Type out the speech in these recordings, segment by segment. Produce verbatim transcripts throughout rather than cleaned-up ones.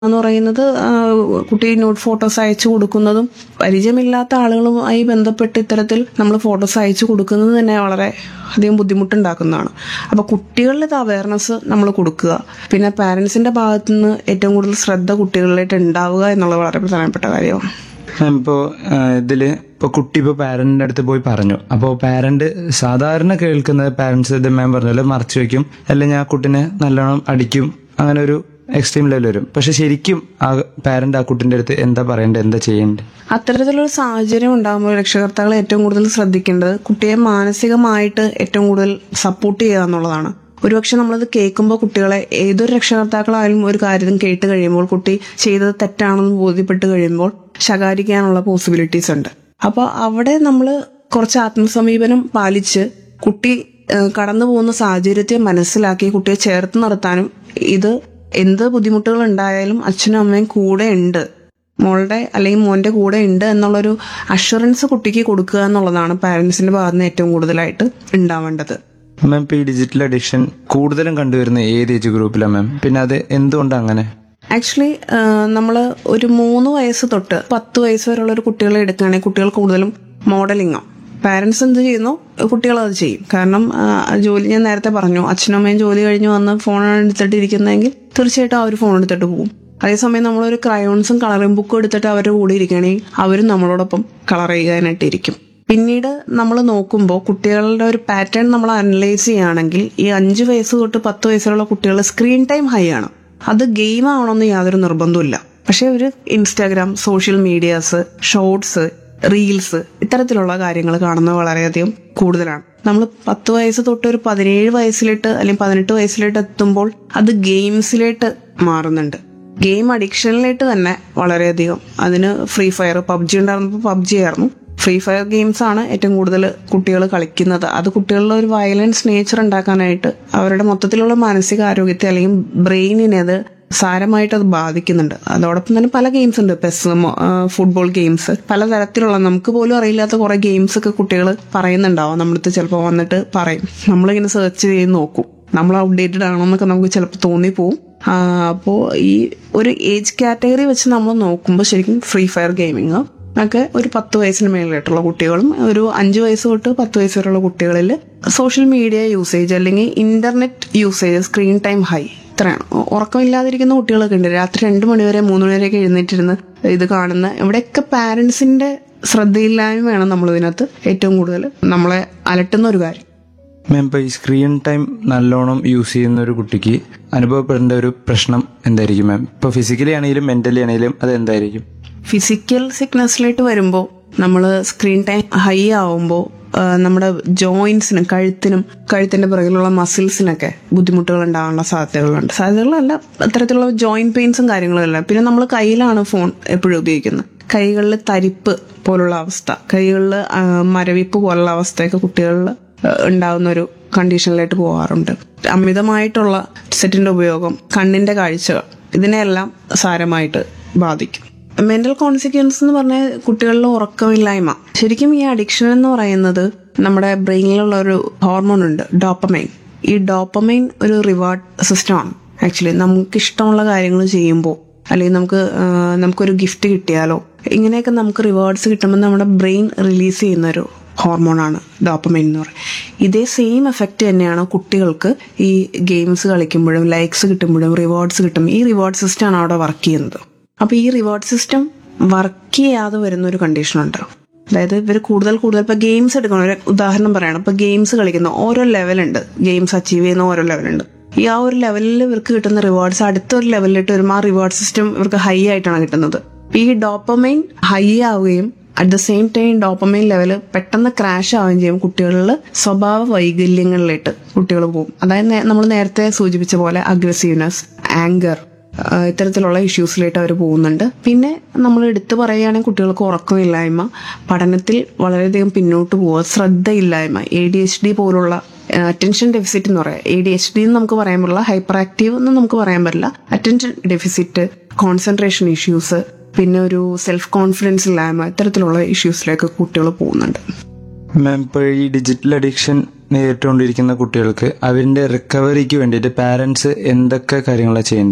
എന്ന് പറയുന്നത് കുട്ടി ന്യൂഡ് ഫോട്ടോസ് അയച്ചു കൊടുക്കുന്നതും പരിചയമില്ലാത്ത ആളുകളുമായി ബന്ധപ്പെട്ട് ഇത്തരത്തിൽ നമ്മൾ ഫോട്ടോസ് അയച്ചു കൊടുക്കുന്നത് തന്നെ വളരെ അധികം ബുദ്ധിമുട്ടുണ്ടാക്കുന്നതാണ്. അപ്പോൾ കുട്ടികളിൽ ഇത് അവയർനെസ് നമ്മൾ കൊടുക്കുക, പിന്നെ പാരൻസിന്റെ ഭാഗത്തു നിന്ന് ഏറ്റവും കൂടുതൽ ശ്രദ്ധ കുട്ടികളിലായിട്ട് ഉണ്ടാവുക എന്നുള്ളത് വളരെ പ്രധാനപ്പെട്ട കാര്യമാണ്. ഇപ്പോൾ ഇതിൽ ഇപ്പോൾ കുട്ടി ഇപ്പോൾ പാരന്റിന്റെ അടുത്ത് പോയി പറഞ്ഞു, അപ്പോൾ പാരന്റ് സാധാരണ കേൾക്കുന്നത് പാരന്റ്സ് ഇത് മാം പറഞ്ഞല്ലോ മറച്ചു വെക്കും, അല്ലെങ്കിൽ ഞാൻ കുട്ടിനെ നല്ലോണം അടിക്കും, അങ്ങനെ ഒരു എക്സ്ട്രീം ലെവൽ വരും. പക്ഷെ ശരിക്കും ആ പാരന്റ് ആ കുട്ടിന്റെ അടുത്ത് എന്താ പറയേണ്ടത്, എന്താ ചെയ്യേണ്ടത്? അത്തരത്തിലൊരു സാഹചര്യം ഉണ്ടാകുമ്പോൾ രക്ഷകർത്താക്കൾ ഏറ്റവും കൂടുതൽ ശ്രദ്ധിക്കേണ്ടത് കുട്ടിയെ മാനസികമായിട്ട് ഏറ്റവും കൂടുതൽ സപ്പോർട്ട് ചെയ്യുക എന്നുള്ളതാണ്. ഒരുപക്ഷെ നമ്മളത് കേൾക്കുമ്പോൾ കുട്ടികളെ ഏതൊരു രക്ഷകർത്താക്കളായാലും ഒരു കാര്യം കേട്ട് കഴിയുമ്പോൾ കുട്ടി ചെയ്തത് തെറ്റാണെന്ന് ബോധ്യപ്പെട്ട് കഴിയുമ്പോൾ ശകാരിക്കാനുള്ള പോസിബിലിറ്റീസ് ഉണ്ട്. അപ്പോൾ അവിടെ നമ്മൾ കുറച്ച് ആത്മസമീപനം പാലിച്ച് കുട്ടി കടന്നു പോകുന്ന സാഹചര്യത്തെ മനസ്സിലാക്കി കുട്ടിയെ ചേർത്ത് നിർത്താനും, ഇത് എന്ത് ബുദ്ധിമുട്ടുകൾ ഉണ്ടായാലും അച്ഛനും അമ്മയും കൂടെ ഉണ്ട്, മോളുടെ അല്ലെങ്കിൽ മോന്റെ കൂടെ ഉണ്ട് എന്നുള്ളൊരു അഷുറൻസ് കുട്ടിക്ക് കൊടുക്കുക എന്നുള്ളതാണ് പാരന്റ്സിന്റെ ഭാഗത്ത് നിന്ന് ഏറ്റവും കൂടുതലായിട്ട് ഉണ്ടാവേണ്ടത്. മാം, ഇപ്പോൾ ഈ ഡിജിറ്റൽ അഡിക്ഷൻ കൂടുതലും കണ്ടുവരുന്ന ഏത് ഏജ് ഗ്രൂപ്പിലാണ് മാം? പിന്നെ അത് എന്തുകൊണ്ട് അങ്ങനെ? ആക്ച്വലി നമ്മൾ ഒരു മൂന്ന് വയസ്സ് തൊട്ട് പത്ത് വയസ്സ് വരെയുള്ള ഒരു കുട്ടികളെ എടുക്കുകയാണെങ്കിൽ കുട്ടികൾ കൂടുതലും മോഡലിംഗോ, പാരന്റ്സ് എന്ത് ചെയ്യുന്നു കുട്ടികൾ അത് ചെയ്യും. കാരണം ജോലി, ഞാൻ നേരത്തെ പറഞ്ഞു, അച്ഛനും അമ്മയും ജോലി കഴിഞ്ഞ് വന്ന് ഫോൺ എടുത്തിട്ട് ഇരിക്കുന്നതെങ്കിൽ തീർച്ചയായിട്ടും അവർ ഫോൺ എടുത്തിട്ട് പോകും. അതേസമയം നമ്മളൊരു ക്രയോൺസും കളറിംഗ് ബുക്കും എടുത്തിട്ട് അവരുടെ കൂടെ ഇരിക്കുകയാണെങ്കിൽ അവരും നമ്മളോടൊപ്പം കളർ ചെയ്യാനായിട്ട് ഇരിക്കും. പിന്നീട് നമ്മൾ നോക്കുമ്പോൾ കുട്ടികളുടെ ഒരു പാറ്റേൺ നമ്മൾ അനലൈസ് ചെയ്യുകയാണെങ്കിൽ ഈ അഞ്ച് വയസ്സ് തൊട്ട് പത്ത് വയസ്സുള്ള കുട്ടികൾ സ്ക്രീൻ ടൈം ഹൈ ആണ്. അത് ഗെയിം ആവണമെന്ന് യാതൊരു നിർബന്ധമില്ല. പക്ഷെ ഒരു Instagram, social medias, shorts, reels, ഇത്തരത്തിലുള്ള കാര്യങ്ങൾ കാണുന്നത് വളരെയധികം കൂടുതലാണ്. നമ്മൾ പത്ത് വയസ്സ് തൊട്ട് ഒരു പതിനേഴ് വയസ്സിലിട്ട് അല്ലെങ്കിൽ പതിനെട്ട് വയസ്സിലിട്ട് എത്തുമ്പോൾ അത് ഗെയിംസിലേക്ക് മാറുന്നുണ്ട്. ഗെയിം അഡിക്ഷനിലേക്ക് തന്നെ വളരെയധികം. അതിന് ഫ്രീ ഫയർ, പബ്ജി ഉണ്ടായിരുന്നപ്പോൾ പബ്ജി ആയിരുന്നു. ഫ്രീ ഫയർ ഗെയിംസ് ആണ് ഏറ്റവും കൂടുതൽ കുട്ടികൾ കളിക്കുന്നത്. അത് കുട്ടികളിലെ ഒരു വയലൻസ് നേച്ചർ ഉണ്ടാക്കാനായിട്ട് അവരുടെ മൊത്തത്തിലുള്ള മാനസികാരോഗ്യത്തെ അല്ലെങ്കിൽ ബ്രെയിനിനെ അത് സാരമായിട്ട് അത് ബാധിക്കുന്നുണ്ട്. അതോടൊപ്പം തന്നെ പല ഗെയിംസ് ഉണ്ട്, പെസ്, ഫുട്ബോൾ ഗെയിംസ്, പലതരത്തിലുള്ള നമുക്ക് പോലും അറിയില്ലാത്ത കുറെ ഗെയിംസ് ഒക്കെ കുട്ടികൾ പറയുന്നുണ്ടാവും. നമ്മളടുത്ത് ചിലപ്പോൾ വന്നിട്ട് പറയും, നമ്മളിങ്ങനെ സെർച്ച് ചെയ്ത് നോക്കും, നമ്മൾ ഔട്ട്ഡേറ്റഡ് ആണോ എന്നൊക്കെ നമുക്ക് ചിലപ്പോൾ തോന്നിപ്പോവും. അപ്പോൾ ഈ ഒരു ഏജ് കാറ്റഗറി വെച്ച് നമ്മൾ നോക്കുമ്പോൾ ശരിക്കും ഫ്രീ ഫയർ ഗെയിമിങ് ഒക്കെ ഒരു പത്ത് വയസ്സിന് മേളിലായിട്ടുള്ള കുട്ടികളും ഒരു അഞ്ച് വയസ്സ് തൊട്ട് പത്ത് വയസ്സ് വരെയുള്ള കുട്ടികളിൽ സോഷ്യൽ മീഡിയ യൂസേജ് അല്ലെങ്കിൽ internet usage, screen time high, ഇത്രയാണ്. ഉറക്കമില്ലാതിരിക്കുന്ന കുട്ടികളൊക്കെ ഉണ്ട്, രാത്രി രണ്ട് മണിവരെ മൂന്ന് മണിവരെയൊക്കെ എഴുന്നേറ്റിരുന്ന് ഇത് കാണുന്ന. ഇവിടെയൊക്കെ പാരന്റ്സിന്റെ ശ്രദ്ധയില്ലായ്മയാണ് നമ്മൾ ഇതിനകത്ത് ഏറ്റവും കൂടുതൽ നമ്മളെ അലട്ടുന്ന ഒരു കാര്യം. മാം, ഇപ്പോൾ ഈ സ്ക്രീൻ ടൈം നല്ലോണം യൂസ് ചെയ്യുന്ന ഒരു കുട്ടിക്ക് അനുഭവപ്പെടേണ്ട ഒരു പ്രശ്നം എന്തായിരിക്കും മാം? ഇപ്പോൾ ഫിസിക്കലി ആണെങ്കിലും മെന്റലി ആണെങ്കിലും അത് എന്തായിരിക്കും? ഫിസിക്കൽ സിക്നസ്സിലേക്ക് വരുമ്പോൾ നമ്മൾ സ്ക്രീൻ ടൈം ഹൈ ആവുമ്പോൾ നമ്മുടെ ജോയിന്റ്സിനും കഴുത്തിനും കഴുത്തിന്റെ പിറകിലുള്ള മസിൽസിനൊക്കെ ബുദ്ധിമുട്ടുകൾ ഉണ്ടാകാനുള്ള സാധ്യതകളുണ്ട്. സാധ്യതകളല്ല, അത്തരത്തിലുള്ള ജോയിന്റ് പെയിൻസും കാര്യങ്ങളും എല്ലാം. പിന്നെ നമ്മൾ കയ്യിലാണ് ഫോൺ എപ്പോഴും ഉപയോഗിക്കുന്നത്. കൈകളിൽ തരിപ്പ് പോലുള്ള അവസ്ഥ, കൈകളിൽ മരവിപ്പ് പോലുള്ള അവസ്ഥയൊക്കെ കുട്ടികളിൽ ഉണ്ടാകുന്ന ഒരു കണ്ടീഷനിലായിട്ട് പോകാറുണ്ട്. അമിതമായിട്ടുള്ള സെറ്റിന്റെ ഉപയോഗം, കണ്ണിന്റെ കാഴ്ചകൾ, ഇതിനെല്ലാം സാരമായിട്ട് ബാധിക്കും. മെന്റൽ കോൺസിക്വൻസ് എന്ന് പറഞ്ഞാൽ കുട്ടികളിലെ ഉറക്കമില്ലായ്മ. ശരിക്കും ഈ അഡിക്ഷൻ എന്ന് പറയുന്നത് നമ്മുടെ ബ്രെയിനിലുള്ള ഒരു ഹോർമോൺ ഉണ്ട്, ഡോപ്പമൈൻ. ഈ ഡോപ്പമൈൻ ഒരു റിവാർഡ് സിസ്റ്റമാണ്. ആക്ച്വലി നമുക്ക് ഇഷ്ടമുള്ള കാര്യങ്ങൾ ചെയ്യുമ്പോൾ അല്ലെങ്കിൽ നമുക്ക് നമുക്കൊരു ഗിഫ്റ്റ് കിട്ടിയാലോ, ഇങ്ങനെയൊക്കെ നമുക്ക് റിവാർഡ്സ് കിട്ടുമ്പോൾ നമ്മുടെ ബ്രെയിൻ റിലീസ് ചെയ്യുന്ന ഒരു ഹോർമോണാണ് ഡോപ്പമൈൻ എന്ന് പറയുന്നത്. ഇതേ സെയിം എഫക്റ്റ് തന്നെയാണ് കുട്ടികൾക്ക് ഈ ഗെയിംസ് കളിക്കുമ്പോഴും ലൈക്സ് കിട്ടുമ്പോഴും റിവാർഡ്സ് കിട്ടും. ഈ റിവാർഡ് സിസ്റ്റമാണ് അവിടെ വർക്ക് ചെയ്യുന്നത്. അപ്പൊ ഈ റിവാർഡ് സിസ്റ്റം വർക്ക് ചെയ്യാതെ വരുന്ന ഒരു കണ്ടീഷൻ ഉണ്ട്. അതായത് ഇവർ കൂടുതൽ കൂടുതൽ ഇപ്പൊ ഗെയിംസ് എടുക്കണം, ഒരു ഉദാഹരണം പറയണം. ഇപ്പൊ ഗെയിംസ് കളിക്കുന്ന ഓരോ ലെവലുണ്ട്, ഗെയിംസ് അച്ചീവ് ചെയ്യുന്ന ഓരോ ലെവലുണ്ട്. ഈ ആ ഒരു ലെവലിൽ ഇവർക്ക് കിട്ടുന്ന റിവാർഡ്സ് അടുത്തൊരു ലെവലിലിട്ട് വരുമ്പോൾ ആ റിവാർഡ് സിസ്റ്റം ഇവർക്ക് ഹൈ ആയിട്ടാണ് കിട്ടുന്നത്. ഈ ഡോപ്പമൈൻ ഹൈ ആവുകയും at the same time dopamine level പെട്ടെന്ന് ക്രാഷ് ആവുകയും ചെയ്യും. കുട്ടികളിൽ സ്വഭാവ വൈകല്യങ്ങളിലേക്ക് കുട്ടികൾ പോകും. അതായത് നമ്മൾ നേരത്തെ സൂചിപ്പിച്ച പോലെ അഗ്രസീവ്നെസ്, ആങ്കർ, ഇത്തരത്തിലുള്ള ഇഷ്യൂസിലേക്ക് അവർ പോകുന്നുണ്ട്. പിന്നെ നമ്മൾ എടുത്തു പറയുകയാണെങ്കിൽ കുട്ടികൾക്ക് ഉറക്കമില്ലായ്മ, പഠനത്തിൽ വളരെയധികം പിന്നോട്ട് പോവുക, ശ്രദ്ധയില്ലായ്മ, എ ഡി എച്ച് ഡി പോലുള്ള അറ്റൻഷൻ ഡെഫിസിറ്റ് എന്ന് പറയാം. എ ഡി എച്ച് ഡി എന്ന് നമുക്ക് പറയാൻ പറ്റില്ല, ഹൈപ്പർ ആക്റ്റീവ് എന്ന് നമുക്ക് പറയാൻ പറ്റില്ല. അറ്റൻഷൻ ഡെഫിസിറ്റ്, കോൺസെൻട്രേഷൻ ഇഷ്യൂസ്, പിന്നെ ഒരു സെൽഫ് കോൺഫിഡൻസ് ഇല്ലായ്മ, ഇത്തരത്തിലുള്ള ഇഷ്യൂസിലേക്ക് കുട്ടികൾ പോകുന്നുണ്ട്. മാം, ഇപ്പോൾ ഈ ഡിജിറ്റൽ അഡിക്ഷൻ നേരിട്ടുകൊണ്ടിരിക്കുന്ന കുട്ടികൾക്ക് അവരുടെ റിക്കവറിക്ക് വേണ്ടിയിട്ട് പാരന്റ്സ് എന്തൊക്കെ കാര്യങ്ങളാണ് ചെയ്യേണ്ടത്?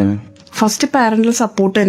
First parental support